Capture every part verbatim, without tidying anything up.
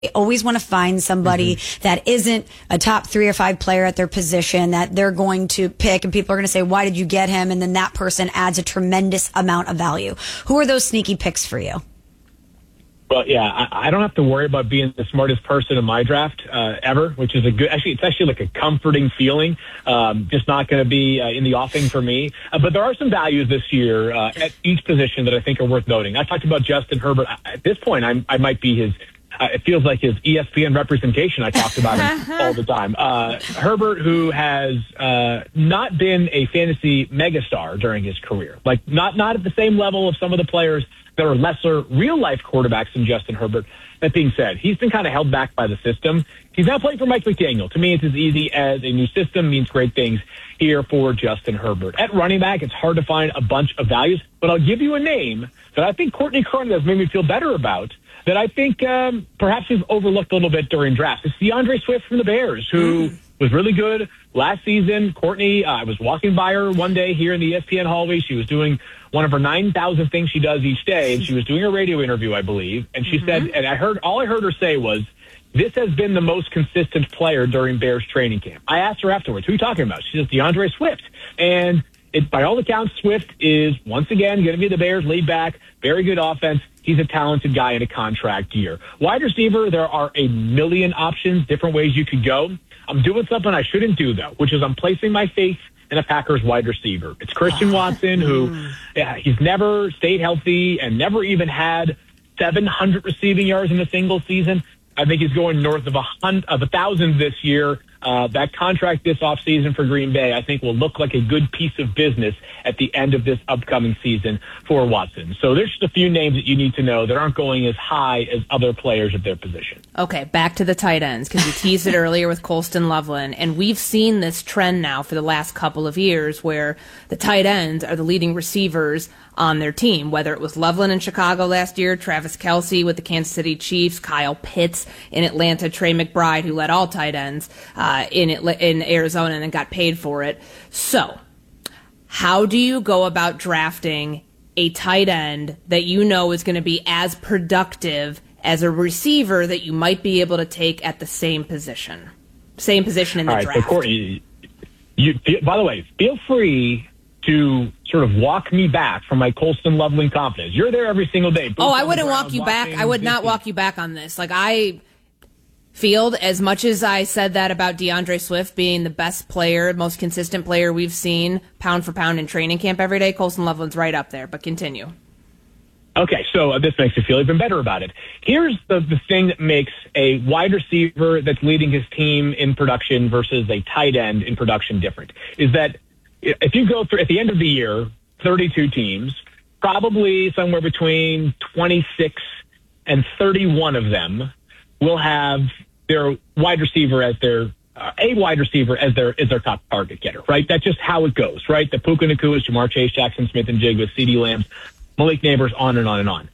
They always want to find somebody mm-hmm. that isn't a top three or five player at their position that they're going to pick, and people are going to say, why did you get him? And then that person adds a tremendous amount of value. Who are those sneaky picks for you? Well, yeah, I, I don't have to worry about being the smartest person in my draft uh, ever, which is a good, actually, it's actually like a comforting feeling. Um, just not going to be uh, in the offing for me. Uh, but there are some values this year uh, at each position that I think are worth noting. I talked about Justin Herbert. At this point, I'm, I might be his Uh, it feels like his E S P N representation. I talked about him all the time. Uh, Herbert, who has uh, not been a fantasy megastar during his career, like not not at the same level of some of the players that are lesser real-life quarterbacks than Justin Herbert. That being said, he's been kind of held back by the system. He's now playing for Mike McDaniel. To me, it's as easy as a new system means great things here for Justin Herbert. At running back, it's hard to find a bunch of values, but I'll give you a name that I think Courtney Cronin has made me feel better about, that I think um, perhaps we've overlooked a little bit during drafts. It's DeAndre Swift from the Bears, who mm. was really good last season. Courtney, uh, I was walking by her one day here in the E S P N hallway. She was doing one of her nine thousand things she does each day, and she was doing a radio interview, I believe. And she mm-hmm. said, and I heard, all I heard her say was, this has been the most consistent player during Bears training camp. I asked her afterwards, who are you talking about? She says, DeAndre Swift. And it, by all accounts, Swift is, once again, going to be the Bears' lead back, very good offense. He's a talented guy in a contract year. Wide receiver, there are a million options, different ways you could go. I'm doing something I shouldn't do, though, which is I'm placing my faith in a Packers wide receiver. It's Christian Watson, who yeah, he's never stayed healthy and never even had seven hundred receiving yards in a single season. I think he's going north of a hundred, of a thousand this year. Uh, that contract this offseason for Green Bay, I think, will look like a good piece of business at the end of this upcoming season for Watson. So there's just a few names that you need to know that aren't going as high as other players at their position. Okay, back to the tight ends, because you teased it earlier with Colston Loveland, and we've seen this trend now for the last couple of years where the tight ends are the leading receivers on their team, whether it was Loveland in Chicago last year, Travis Kelce with the Kansas City Chiefs, Kyle Pitts in Atlanta, Trey McBride, who led all tight ends uh, in in Arizona and got paid for it. So how do you go about drafting a tight end that you know is going to be as productive as a receiver that you might be able to take at the same position, same position in the all right, draft? So Courtney, you, by the way, feel free to sort of walk me back from my Colston Loveland confidence. You're there every single day. Oh, I wouldn't walk you back. I would not walk you back on this. Like, I Field, as much as I said that about DeAndre Swift being the best player, most consistent player we've seen pound for pound in training camp every day, Colston Loveland's right up there. But continue. Okay, so uh, this makes me feel even better about it. Here's the, the thing that makes a wide receiver that's leading his team in production versus a tight end in production different, is that if you go through, at the end of the year, thirty-two teams, probably somewhere between twenty-six and thirty-one of them will have their wide receiver as their, uh, a wide receiver as their, as their top target getter, right? That's just how it goes, right? The Puka Nakuas, Jamar Chase, Jackson Smith and Jigba, CeeDee Lamb, Malik Neighbors, on and on and on.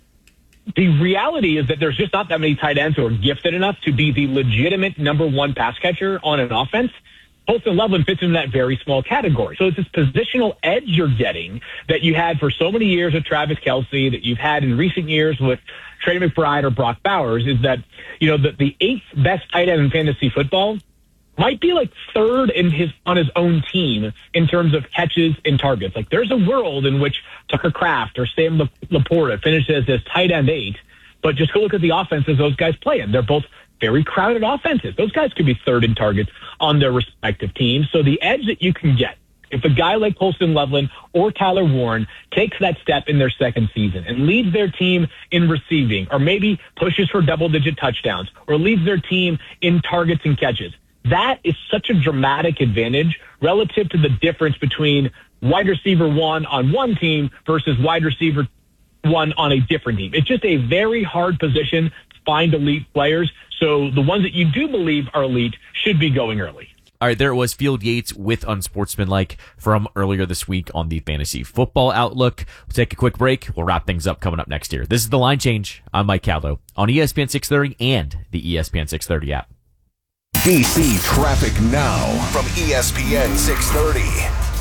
The reality is that there's just not that many tight ends who are gifted enough to be the legitimate number one pass catcher on an offense. Colston Loveland fits into that very small category. So it's this positional edge you're getting that you had for so many years with Travis Kelce, that you've had in recent years with Trey McBride or Brock Bowers, is that, you know, the, the eighth best tight end in fantasy football might be like third in his on his own team in terms of catches and targets. Like, there's a world in which Tucker Kraft or Sam Laporta finishes as tight end eight, but just go look at the offenses those guys play in. They're both very crowded offenses. Those guys could be third in targets on their respective teams. So the edge that you can get, if a guy like Colston Loveland or Tyler Warren takes that step in their second season and leads their team in receiving, or maybe pushes for double-digit touchdowns, or leads their team in targets and catches, that is such a dramatic advantage relative to the difference between wide receiver one on one team versus wide receiver one on a different team. It's just a very hard position to find elite players. So the ones that you do believe are elite should be going early. All right, there it was, Field Yates with Unsportsmanlike from earlier this week on the Fantasy Football Outlook. We'll take a quick break. We'll wrap things up coming up next year. This is The Line Change. I'm Mike Caldo on E S P N six thirty and the E S P N six thirty app. D C traffic now from E S P N six thirty.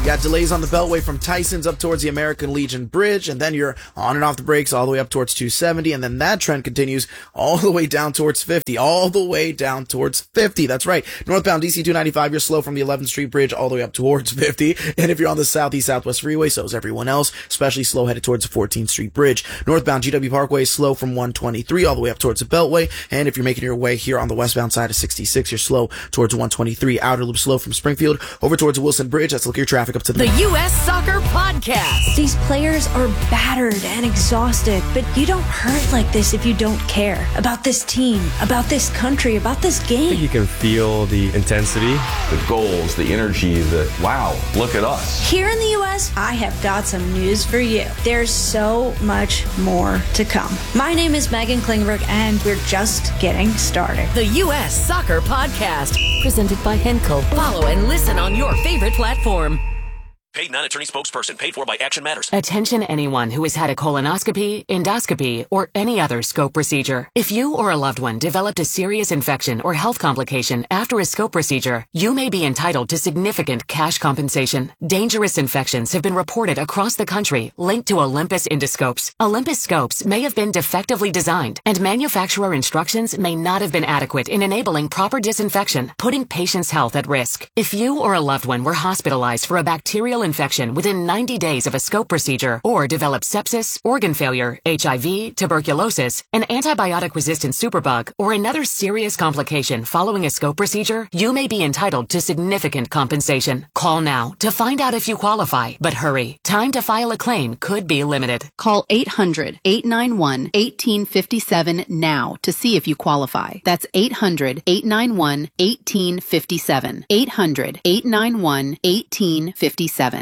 You got delays on the Beltway from Tyson's up towards the American Legion Bridge, and then you're on and off the brakes all the way up towards two seventy, and then that trend continues all the way down towards fifty, all the way down towards fifty. That's right. Northbound D C two ninety-five, you're slow from the eleventh Street Bridge all the way up towards fifty, and if you're on the Southeast Southwest Freeway, so is everyone else, especially slow headed towards the fourteenth Street Bridge. Northbound G W Parkway is slow from one twenty-three all the way up towards the Beltway, and if you're making your way here on the westbound side of sixty-six, you're slow towards one twenty-three. Outer Loop slow from Springfield over towards the Wilson Bridge. Let's look at your traffic up to the, the U S Soccer Podcast. These players are battered and exhausted, but you don't hurt like this if you don't care about this team, about this country, about this game. I think you can feel the intensity, the goals, the energy, the wow, look at us. Here in the U S, I have got some news for you. There's so much more to come. My name is Megan Klingberg, and we're just getting started. The U S Soccer Podcast, presented by Henkel. Follow and listen on your favorite platform. Paid non-attorney spokesperson. Paid for by Action Matters. Attention anyone who has had a colonoscopy, endoscopy, or any other scope procedure. If you or a loved one developed a serious infection or health complication after a scope procedure, you may be entitled to significant cash compensation. Dangerous infections have been reported across the country linked to Olympus endoscopes. Olympus scopes may have been defectively designed, and manufacturer instructions may not have been adequate in enabling proper disinfection, putting patients' health at risk. If you or a loved one were hospitalized for a bacterial infection within ninety days of a scope procedure, or developed sepsis, organ failure, H I V, tuberculosis, an antibiotic-resistant superbug, or another serious complication following a scope procedure, you may be entitled to significant compensation. Call now to find out if you qualify, but hurry. Time to file a claim could be limited. Call eight hundred, eight nine one, one eight five seven now to see if you qualify. That's eight hundred, eight nine one, one eight five seven. eight hundred, eight nine one, one eight five seven.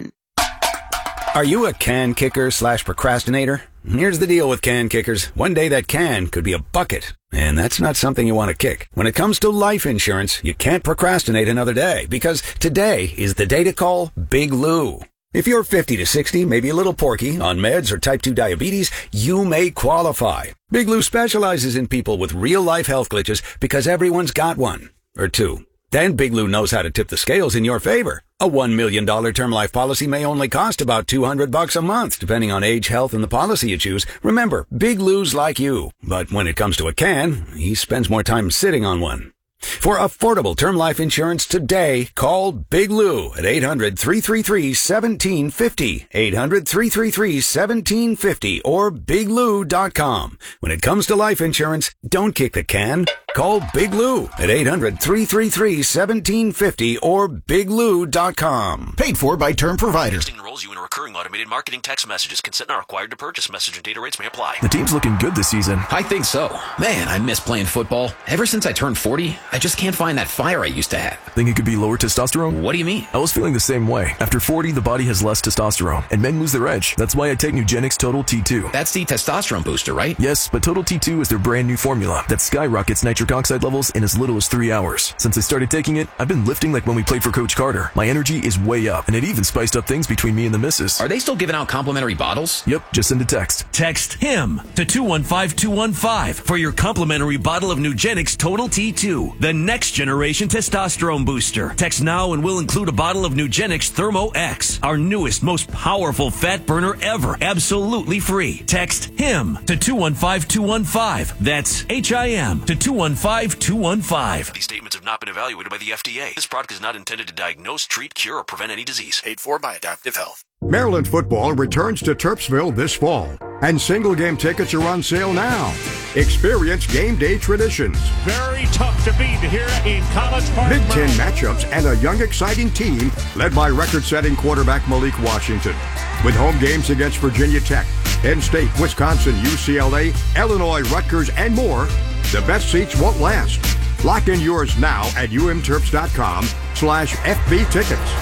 Are you a can kicker slash procrastinator? Here's the deal with can kickers. One day that can could be a bucket, and that's not something you want to kick. When it comes to life insurance, you can't procrastinate another day, because today is the day to call Big Lou. If you're fifty to sixty, maybe a little porky, on meds or type two diabetes, you may qualify. Big Lou specializes in people with real-life health glitches because everyone's got one. Or two. Then Big Lou knows how to tip the scales in your favor. A one million dollars term life policy may only cost about two hundred bucks a month, depending on age, health, and the policy you choose. Remember, Big Lou's like you. But when it comes to a can, he spends more time sitting on one. For affordable term life insurance today, call Big Lou at eight hundred, three three three, one seven five zero, eight hundred, three three three, one seven five zero, or big lou dot com. When it comes to life insurance, don't kick the can. Call Big Lou at eight hundred, three three three, one seven five zero or big lou dot com. Paid for by Term Providers. Texting enrolls you in a recurring automated marketing text messages. Consent not required to purchase. Message and data rates may apply. The team's looking good this season. I think so. Man, I miss playing football. Ever since I turned forty, I just can't find that fire I used to have. Think it could be lower testosterone? What do you mean? I was feeling the same way. After forty, the body has less testosterone, and men lose their edge. That's why I take Nugenix Total T two. That's the testosterone booster, right? Yes, but Total T two is their brand new formula that skyrockets nitric oxide levels in as little as three hours. Since I started taking it, I've been lifting like when we played for Coach Carter. My energy is way up, and it even spiced up things between me and the missus. Are they still giving out complimentary bottles? Yep, just send a text. Text HIM to two one five two one five for your complimentary bottle of Nugenix Total T two, the next generation testosterone booster. Text now and we'll include a bottle of Nugenix Thermo X, our newest, most powerful fat burner ever, absolutely free. Text HIM to two one five two one five. That's H I M to two one five two one five. These statements have not been evaluated by the F D A. This product is not intended to diagnose, treat, cure, or prevent any disease. Paid for by Adaptive Health. Maryland football returns to Terpsville this fall, and single game tickets are on sale now. Experience game day traditions. Very tough to beat here in College Park. Big Ten matchups and a young, exciting team led by record-setting quarterback Malik Washington. With home games against Virginia Tech, Penn State, Wisconsin, U C L A, Illinois, Rutgers, and more, the best seats won't last. Lock in yours now at umterps.com slash FB tickets.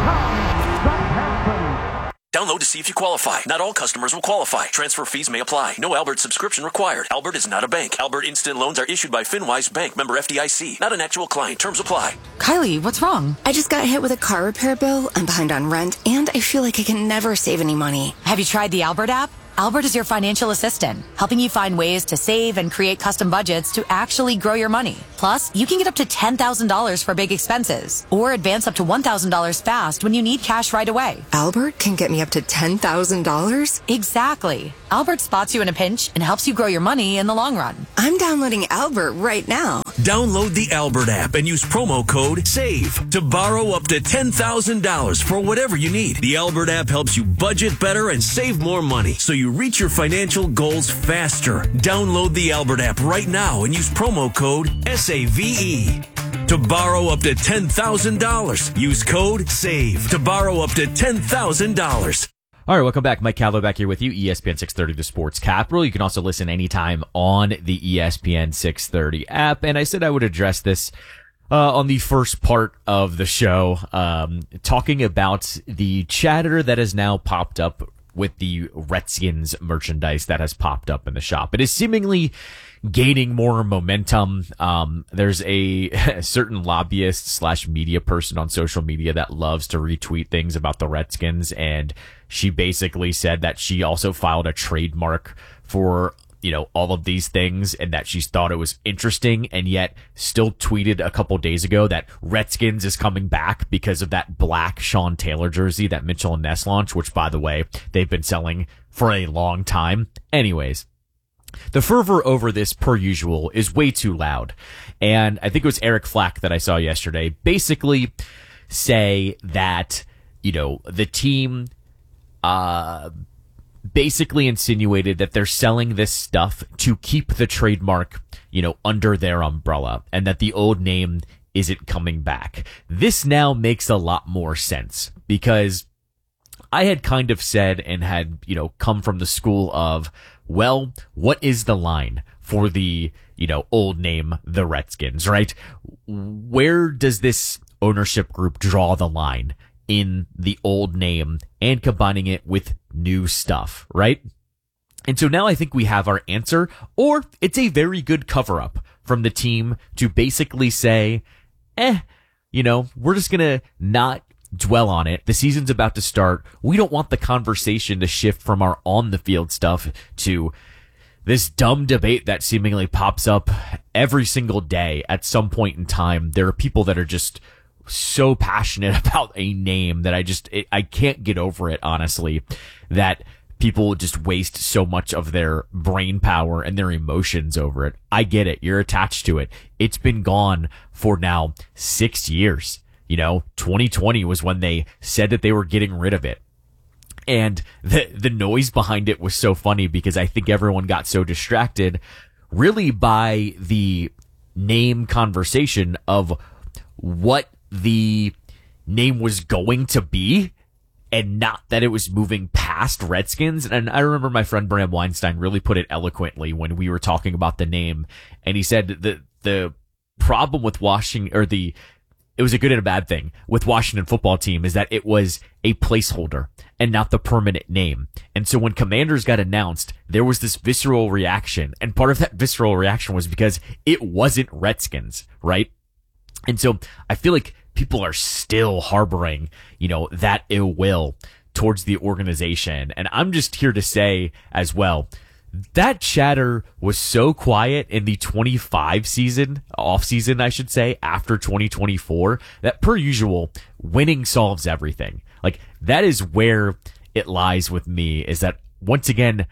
Download to see if you qualify. Not all customers will qualify. Transfer fees may apply. No Albert subscription required. Albert is not a bank. Albert Instant Loans are issued by FinWise Bank, member F D I C. Not an actual client. Terms apply. Kylie, what's wrong? I just got hit with a car repair bill. I'm behind on rent, and I feel like I can never save any money. Have you tried the Albert app? Albert is your financial assistant, helping you find ways to save and create custom budgets to actually grow your money. Plus, you can get up to ten thousand dollars for big expenses or advance up to one thousand dollars fast when you need cash right away. Albert can get me up to ten thousand dollars? Exactly. Albert spots you in a pinch and helps you grow your money in the long run. I'm downloading Albert right now. Download the Albert app and use promo code SAVE to borrow up to ten thousand dollars for whatever you need. The Albert app helps you budget better and save more money so you reach your financial goals faster. Download the Albert app right now and use promo code S A V E. To borrow up to ten thousand dollars, use code SAVE to borrow up to ten thousand dollars. All right, welcome back. Mike Callow back here with you, E S P N six thirty, the Sports Capital. You can also listen anytime on the E S P N six thirty app. And I said I would address this uh, on the first part of the show, um, talking about the chatter that has now popped up with the Redskins merchandise that has popped up in the shop. It is seemingly gaining more momentum. Um, there's a, a certain lobbyist slash media person on social media that loves to retweet things about the Redskins. And she basically said that she also filed a trademark for, you know, all of these things and that she thought it was interesting, and yet still tweeted a couple days ago that Redskins is coming back because of that black Sean Taylor jersey that Mitchell and Ness launched, which, by the way, they've been selling for a long time. Anyways, the fervor over this, per usual, is way too loud. And I think it was Eric Flack that I saw yesterday basically say that, you know, the team uh basically insinuated that they're selling this stuff to keep the trademark, you know, under their umbrella, and that the old name isn't coming back. This now makes a lot more sense, because I had kind of said and had, you know, come from the school of, well, what is the line for the, you know, old name, the Redskins, right? Where does this ownership group draw the line in the old name and combining it with new stuff, right? And so now I think we have our answer, or it's a very good cover-up from the team to basically say, eh, you know, we're just gonna not dwell on it. The season's about to start. We don't want the conversation to shift from our on-the-field stuff to this dumb debate that seemingly pops up every single day. At some point in time, there are people that are just so passionate about a name that I just, it, I can't get over it, honestly, that people just waste so much of their brain power and their emotions over it. I get it. You're attached to it. It's been gone for now six years. You know, twenty twenty was when they said that they were getting rid of it. And the, the noise behind it was so funny, because I think everyone got so distracted really by the name conversation of what the name was going to be, and not that it was moving past Redskins. And I remember my friend Bram Weinstein really put it eloquently when we were talking about the name. And he said that the problem with Washington, or the, it was a good and a bad thing with Washington football team, is that it was a placeholder and not the permanent name. And so when Commanders got announced, there was this visceral reaction. And part of that visceral reaction was because it wasn't Redskins, right? And so I feel like people are still harboring, you know, that ill will towards the organization. And I'm just here to say as well, that chatter was so quiet in the twenty-five season, off season, I should say, after twenty twenty-four, that per usual, winning solves everything. Like, that is where it lies with me, is that once again,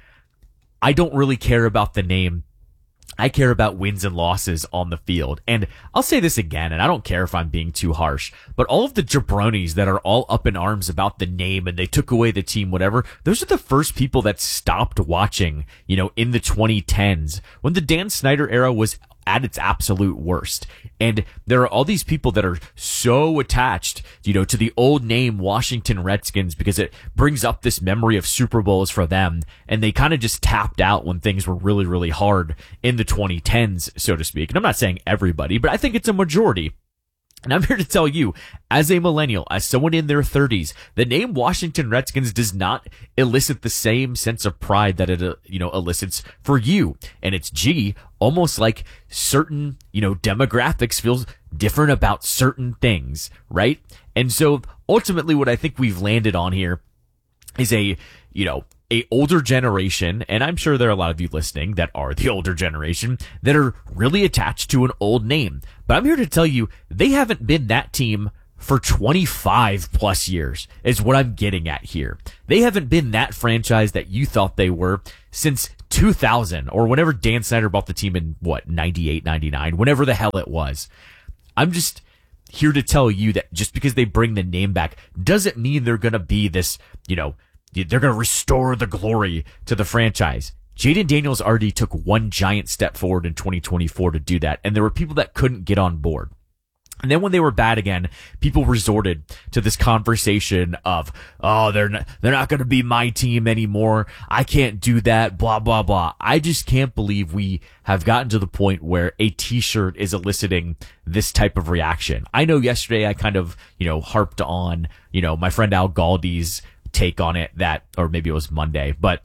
I don't really care about the name. I care about wins and losses on the field. And I'll say this again, and I don't care if I'm being too harsh, but all of the jabronis that are all up in arms about the name and they took away the team, whatever, those are the first people that stopped watching, you know, in the twenty tens when the Dan Snyder era was at its absolute worst. And there are all these people that are so attached, you know, to the old name Washington Redskins because it brings up this memory of Super Bowls for them. And they kind of just tapped out when things were really, really hard in the twenty tens, so to speak. And I'm not saying everybody, but I think it's a majority. And I'm here to tell you, as a millennial, as someone in their thirties, the name Washington Redskins does not elicit the same sense of pride that it, uh, you know, elicits for you. And it's, gee, almost like certain, you know, demographics feels different about certain things, right? And so ultimately what I think we've landed on here is a, you know, a older generation, and I'm sure there are a lot of you listening that are the older generation, that are really attached to an old name. But I'm here to tell you, they haven't been that team for twenty-five plus years, is what I'm getting at here. They haven't been that franchise that you thought they were since two thousand, or whenever Dan Snyder bought the team in, what, ninety-eight, ninety-nine, whenever the hell it was. I'm just here to tell you that just because they bring the name back doesn't mean they're going to be this, you know, they're going to restore the glory to the franchise. Jaden Daniels already took one giant step forward in twenty twenty-four to do that, and there were people that couldn't get on board. And then when they were bad again, people resorted to this conversation of, oh, they're not, they're not going to be my team anymore. I can't do that, blah, blah, blah. I just can't believe we have gotten to the point where a t-shirt is eliciting this type of reaction. I know yesterday I kind of, you know, harped on, you know, my friend Al Galdi's take on it that, or maybe it was Monday, but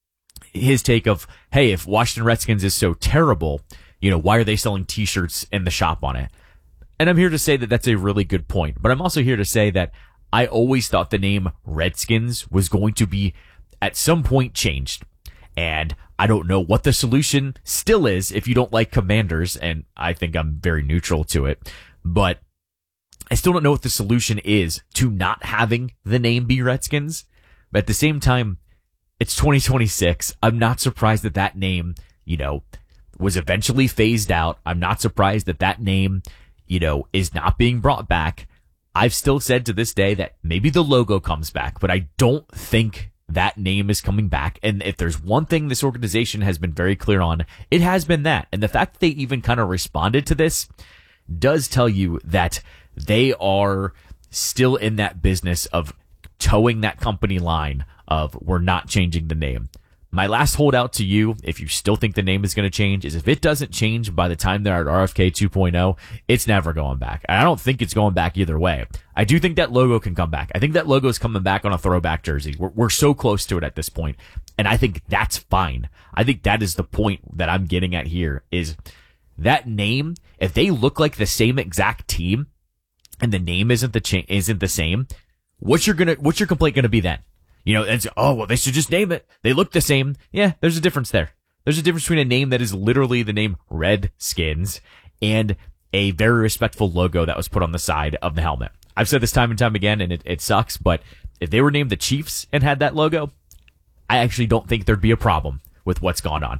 his take of, hey, if Washington Redskins is so terrible, you know, why are they selling t-shirts in the shop on it? And I'm here to say that that's a really good point. But I'm also here to say that I always thought the name Redskins was going to be at some point changed. And I don't know what the solution still is if you don't like Commanders. And I think I'm very neutral to it. But I still don't know what the solution is to not having the name be Redskins. But at the same time, it's twenty twenty-six. I'm not surprised that that name, you know, was eventually phased out. I'm not surprised that that name, you know, is not being brought back. I've still said to this day that maybe the logo comes back, but I don't think that name is coming back. And if there's one thing this organization has been very clear on, it has been that. And the fact that they even kind of responded to this does tell you that they are still in that business of towing that company line of we're not changing the name. My last holdout to you, if you still think the name is going to change, is if it doesn't change by the time they're at R F K two point oh, it's never going back. And I don't think it's going back either way. I do think that logo can come back. I think that logo is coming back on a throwback jersey. We're, we're so close to it at this point, and I think that's fine. I think that is the point that I'm getting at here, is that name, if they look like the same exact team and the name isn't the cha- isn't the same, what's your gonna what's your complaint going to be then? You know, and say, oh, well, they should just name it. They look the same. Yeah, there's a difference there. There's a difference between a name that is literally the name Redskins and a very respectful logo that was put on the side of the helmet. I've said this time and time again, and it, it sucks, but if they were named the Chiefs and had that logo, I actually don't think there'd be a problem with what's gone on.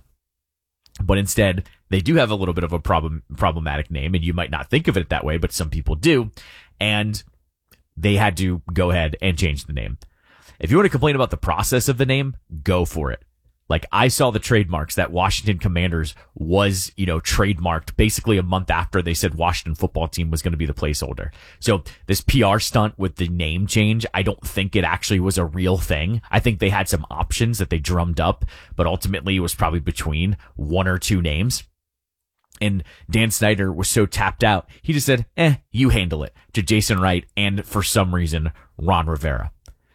But instead, they do have a little bit of a problem, problematic name, and you might not think of it that way, but some people do, and they had to go ahead and change the name. If you want to complain about the process of the name, go for it. Like, I saw the trademarks that Washington Commanders was, you know, trademarked basically a month after they said Washington football team was going to be the placeholder. So this P R stunt with the name change, I don't think it actually was a real thing. I think they had some options that they drummed up, but ultimately it was probably between one or two names. And Dan Snyder was so tapped out, he just said, eh, you handle it, to Jason Wright and, for some reason, Ron Rivera.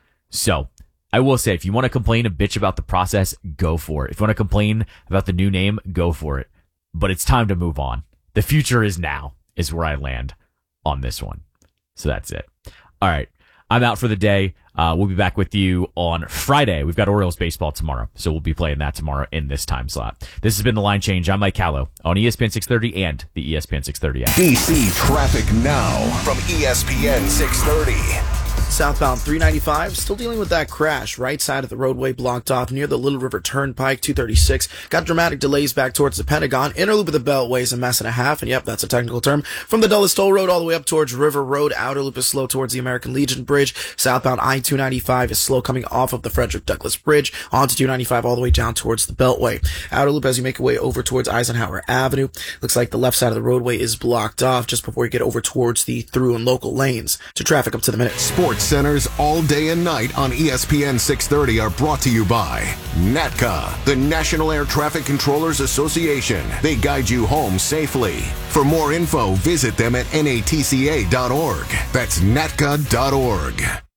So, I will say, if you want to complain and bitch about the process, go for it. If you want to complain about the new name, go for it. But it's time to move on. The future is now, is where I land on this one. So that's it. All right. I'm out for the day. Uh, we'll be back with you on Friday. We've got Orioles baseball tomorrow, so we'll be playing that tomorrow in this time slot. This has been The Line Change. I'm Mike Callow on E S P N six thirty and the E S P N six thirty app. D C traffic now from E S P N six thirty. Southbound three ninety-five, still dealing with that crash. Right side of the roadway blocked off near the Little River Turnpike, two thirty-six. Got dramatic delays back towards the Pentagon. Inner loop of the Beltway is a mess and a half, and yep, that's a technical term. From the Dulles Toll Road all the way up towards River Road. Outer loop is slow towards the American Legion Bridge. Southbound I two ninety-five is slow coming off of the Frederick Douglass Bridge onto two ninety-five all the way down towards the Beltway. Outer loop as you make your way over towards Eisenhower Avenue. Looks like the left side of the roadway is blocked off just before you get over towards the through and local lanes. To traffic up to the minute. Sports Centers all day and night on E S P N six thirty are brought to you by NATCA, the National Air Traffic Controllers Association. They guide you home safely. For more info, visit them at N A T C A dot org. That's N A T C A dot org.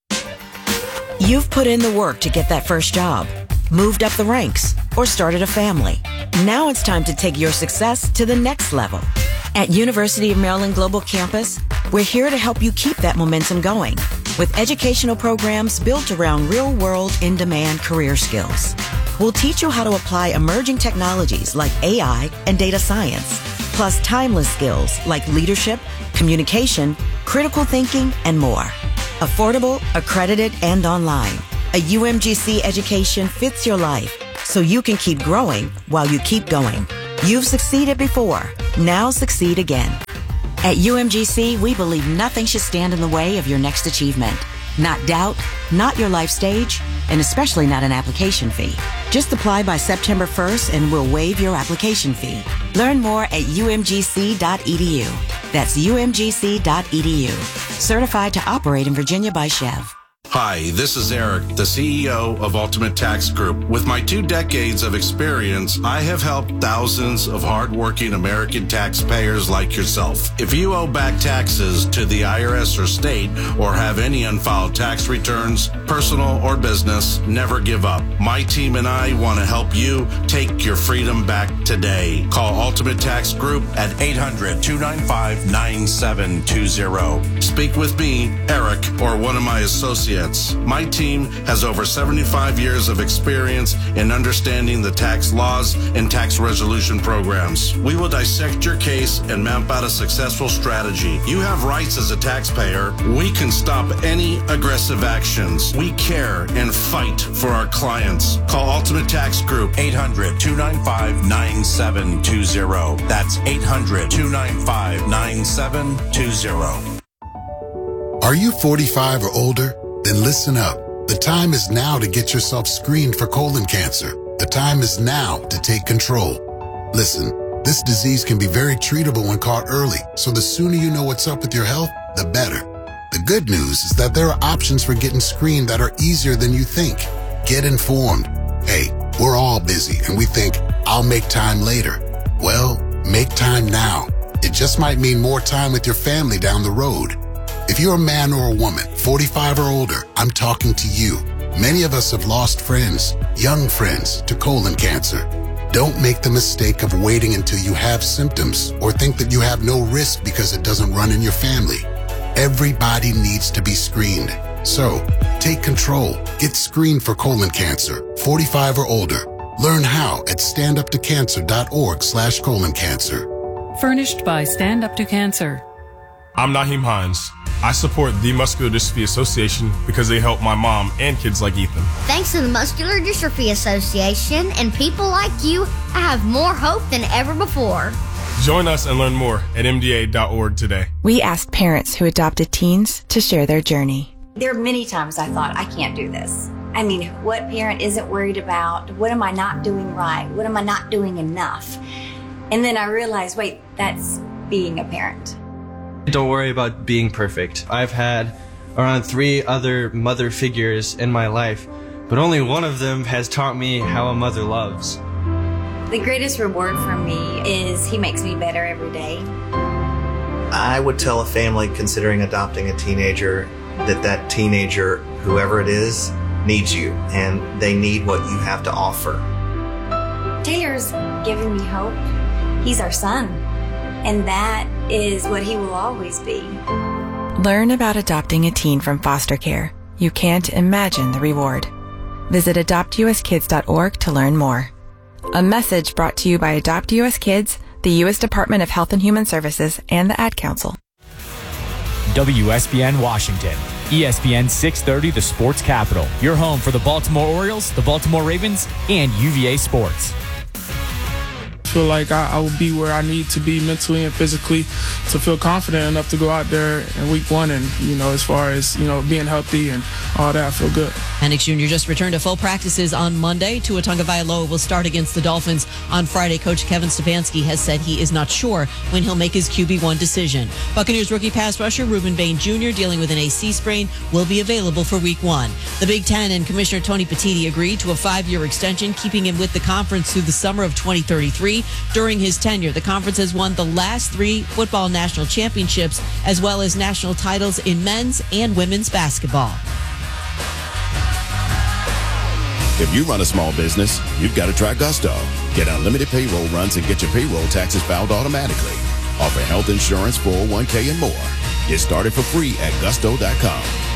You've put in the work to get that first job, moved up the ranks, or started a family. Now it's time to take your success to the next level. At University of Maryland Global Campus, we're here to help you keep that momentum going. with educational programs built around real-world, in-demand career skills. We'll teach you how to apply emerging technologies like A I and data science, plus timeless skills like leadership, communication, critical thinking, and more. Affordable, accredited, and online. A U M G C education fits your life, so you can keep growing while you keep going. You've succeeded before. Now succeed again. At U M G C, we believe nothing should stand in the way of your next achievement. Not doubt, not your life stage, and especially not an application fee. Just apply by September first and we'll waive your application fee. Learn more at U M G C dot E D U. That's U M G C dot E D U. Certified to operate in Virginia by Chev. Hi, this is Eric, the C E O of Ultimate Tax Group. With my two decades of experience, I have helped thousands of hardworking American taxpayers like yourself. If you owe back taxes to the I R S or state or have any unfiled tax returns, personal or business, never give up. My team and I want to help you take your freedom back today. Call Ultimate Tax Group at eight hundred, two nine five, nine seven two zero. Speak with me, Eric, or one of my associates. My team has over seventy-five years of experience in understanding the tax laws and tax resolution programs. We will dissect your case and map out a successful strategy. You have rights as a taxpayer. We can stop any aggressive actions. We care and fight for our clients. Call Ultimate Tax Group, eight hundred, two nine five, nine seven two zero. That's eight hundred, two nine five, nine seven two zero. Are you forty-five or older? Then listen up. The time is now to get yourself screened for colon cancer. The time is now to take control. Listen, this disease can be very treatable when caught early, so the sooner you know what's up with your health, the better. The good news is that there are options for getting screened that are easier than you think. Get informed. Hey, we're all busy and we think, I'll make time later. Well, make time now. It just might mean more time with your family down the road. If you're a man or a woman, forty-five or older, I'm talking to you. Many of us have lost friends, young friends, to colon cancer. Don't make the mistake of waiting until you have symptoms or think that you have no risk because it doesn't run in your family. Everybody needs to be screened. So, take control. Get screened for colon cancer, forty-five or older. Learn how at standuptocancer.org slash colon cancer. Furnished by Stand Up to Cancer. I'm Naheem Hines. I support the Muscular Dystrophy Association because they help my mom and kids like Ethan. Thanks to the Muscular Dystrophy Association and people like you, I have more hope than ever before. Join us and learn more at M D A dot org today. We asked parents who adopted teens to share their journey. There are many times I thought, I can't do this. I mean, what parent isn't worried about? What am I not doing right? What am I not doing enough? And then I realized, wait, that's being a parent. Don't worry about being perfect. I've had around three other mother figures in my life, but only one of them has taught me how a mother loves. The greatest reward for me is he makes me better every day. I would tell a family considering adopting a teenager that that teenager, whoever it is, needs you, and they need what you have to offer. Taylor's given me hope. He's our son, and that is what he will always be. Learn about adopting a teen from foster care. You can't imagine the reward. Visit adopt U S kids dot org to learn more. A message brought to you by Adopt U S Kids, the U S Department of Health and Human Services, and the Ad Council. W S B N Washington. E S P N six thirty, the sports capital. Your home for the Baltimore Orioles, the Baltimore Ravens, and U V A Sports. I feel like I, I will be where I need to be mentally and physically to feel confident enough to go out there in week one and, you know, as far as, you know, being healthy and all that, I feel good. Penix Junior just returned to full practices on Monday. Tua Tagovailoa will start against the Dolphins on Friday. Coach Kevin Stefanski has said he is not sure when he'll make his Q B one decision. Buccaneers rookie pass rusher Reuben Bain Junior dealing with an A C sprain will be available for week one. The Big Ten and Commissioner Tony Petitti agreed to a five-year extension, keeping him with the conference through the summer of twenty thirty-three. During his tenure, the conference has won the last three football national championships, as well as national titles in men's and women's basketball. If you run a small business, you've got to try Gusto. Get unlimited payroll runs and get your payroll taxes filed automatically. Offer health insurance, four oh one k, and more. Get started for free at gusto dot com.